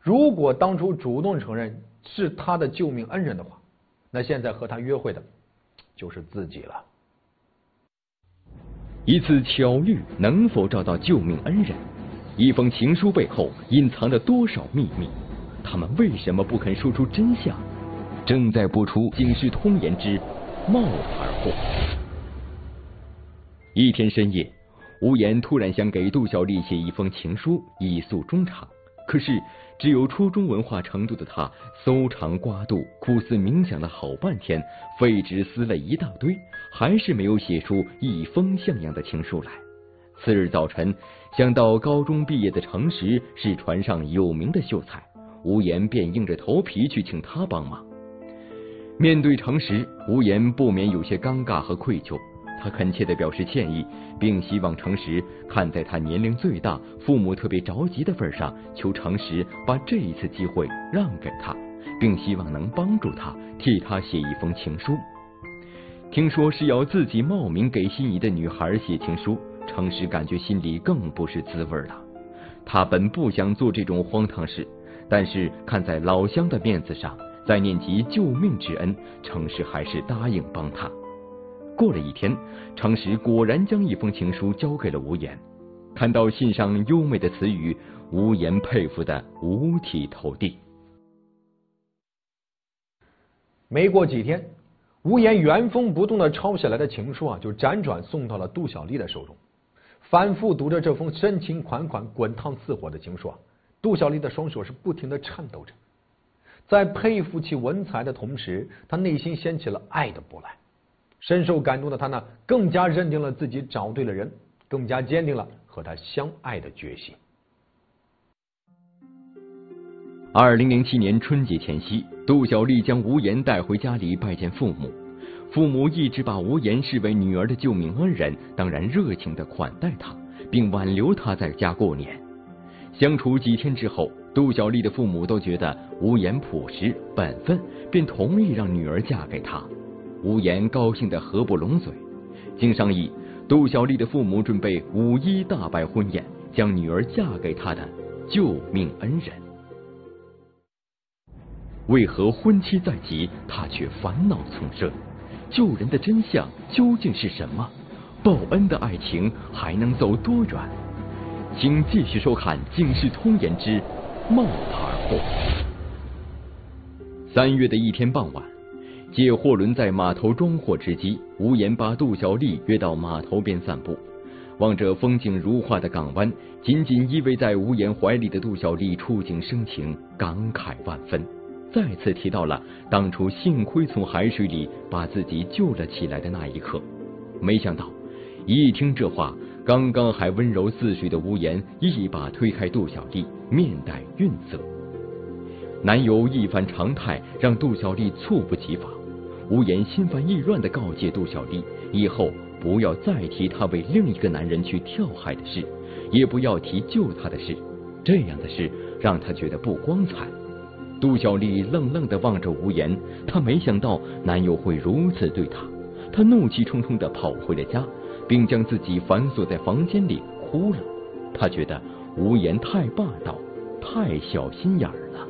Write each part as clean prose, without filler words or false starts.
如果当初主动承认是他的救命恩人的话，那现在和他约会的就是自己了。 一次巧遇能否找到救命恩人？一封情书背后隐藏着多少秘密？他们为什么不肯说出真相？正在播出《警世通言之冒牌货》。一天深夜，吴岩突然想给杜小丽写一封情书，以诉衷肠。可是只有初中文化程度的他，搜肠刮肚，苦思冥想了好半天，废纸撕了一大堆，还是没有写出一封像样的情书来。次日早晨，想到高中毕业的程实是船上有名的秀才，吴岩便硬着头皮去请他帮忙。面对程实，吴岩不免有些尴尬和愧疚，他恳切地表示歉意，并希望程实看在他年龄最大、父母特别着急的份上，求程实把这一次机会让给他，并希望能帮助他，替他写一封情书。听说是要自己冒名给心仪的女孩写情书，程实感觉心里更不是滋味了。他本不想做这种荒唐事，但是看在老乡的面子上，再念及救命之恩，程实还是答应帮他。过了一天，程实果然将一封情书交给了吴岩。看到信上优美的词语，吴岩佩服得五体投地。 没过几天，吴岩原封不动的抄下来的情书就辗转送到了杜小丽的手中。反复读着这封深情款款、滚烫似火的情书杜小丽的双手是不停的颤抖着。在佩服其文采的同时，她内心掀起了爱的波澜。深受感动的她更加认定了自己找对了人，更加坚定了和他相爱的决心。 2007年春节前夕，杜小丽将吴岩带回家里拜见父母。父母一直把吴岩视为女儿的救命恩人，当然热情地款待他，并挽留他在家过年。相处几天之后，杜小丽的父母都觉得吴岩朴实本分，便同意让女儿嫁给他。吴岩高兴得合不拢嘴。经商议，杜小丽的父母准备5·1大摆婚宴，将女儿嫁给他的救命恩人。为何婚期在即，他却烦恼丛生？救人的真相究竟是什么？报恩的爱情还能走多远？请继续收看《警世通言之冒牌货》。3月的一天傍晚，借货轮在码头装货之机，吴岩把杜小丽约到码头边散步，望着风景如画的港湾，紧紧依偎在吴岩怀里的杜小丽触景生情，感慨万分，再次提到了当初幸亏从海水里把自己救了起来的那一刻。没想到一听这话，刚刚还温柔似水的吴岩一把推开杜小丽，面带愠色。男友一反常态，让杜小丽猝不及防。吴岩心烦意乱地告诫杜小丽，以后不要再提他为另一个男人去跳海的事，也不要提救他的事，这样的事让他觉得不光彩。杜小丽愣愣地望着吴岩，她没想到男友会如此对她，她怒气冲冲地跑回了家，并将自己反锁在房间里哭了。她觉得吴岩太霸道，太小心眼了。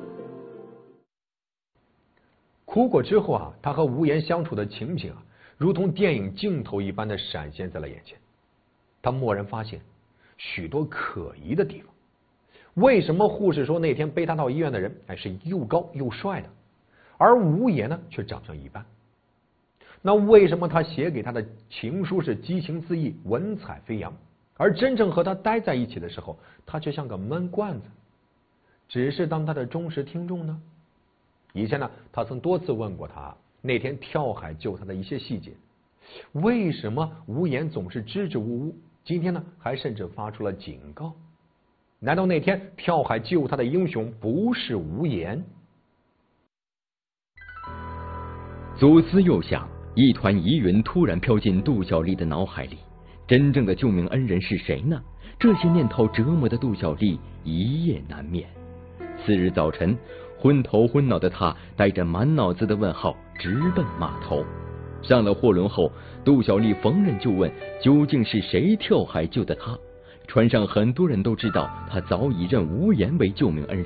哭过之后她和吴岩相处的情景如同电影镜头一般的闪现在了眼前。她蓦然发现许多可疑的地方。为什么护士说那天背她到医院的人是又高又帅的，而吴岩呢却长相一般？那为什么他写给她的情书是激情四溢、文采飞扬，而真正和他待在一起的时候，他却像个闷罐子，只是当他的忠实听众呢？以前呢，他曾多次问过他那天跳海救他的一些细节，为什么吴岩总是支支吾吾？今天呢，还甚至发出了警告。难道那天跳海救他的英雄不是吴岩？ 左思右想，一团疑云突然飘进杜小丽的脑海里。真正的救命恩人是谁呢？这些念头折磨的杜小丽一夜难眠。次日早晨，昏头昏脑的她带着满脑子的问号直奔码头。上了货轮后，杜小丽逢人就问究竟是谁跳海救的她。船上很多人都知道，她早已认吴岩为救命恩人。